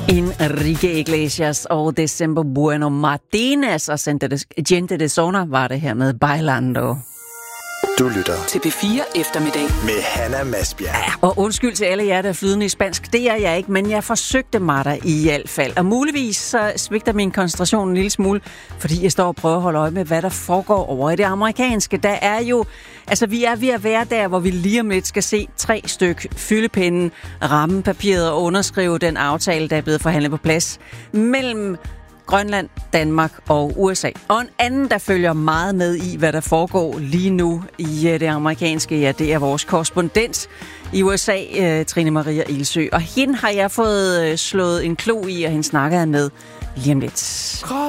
Enrique Iglesias og December Bueno Martinez og Gente de Zona var det her med Bailando. Du lytter til P4 Eftermiddag med Hanna Masbjerg. Ja, og undskyld til alle jer, der er flydende i spansk. Det er jeg ikke, men jeg forsøgte mig der i hvert fald. Og muligvis så svigter min koncentration en lille smule, fordi jeg står og prøver at holde øje med, hvad der foregår over i det amerikanske. Der er jo, altså vi er ved at være der, hvor vi lige om lidt skal se 3 styk fyldepinden, ramme papiret og underskrive den aftale, der er blevet forhandlet på plads mellem Grønland, Danmark og USA. Og en anden, der følger meget med i, hvad der foregår lige nu i det amerikanske, ja, det er vores korrespondent i USA, Trine Maria Ilsø. Og hende har jeg fået slået en klo i, og hende snakker jeg med lige om lidt.